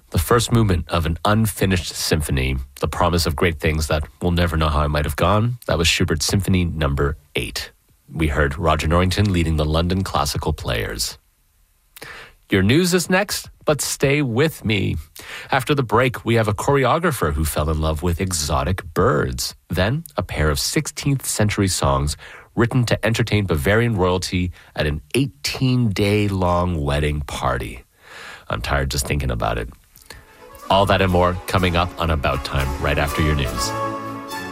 The first movement of an unfinished symphony, the promise of great things that we'll never know how it might have gone. That was Schubert's Symphony No. 8. We heard Roger Norrington leading the London Classical Players. Your news is next, but stay with me. After the break, we have a choreographer who fell in love with exotic birds. Then, a pair of 16th century songs written to entertain Bavarian royalty at an 18-day-long wedding party. I'm tired just thinking about it. All that and more coming up on About Time right after your news.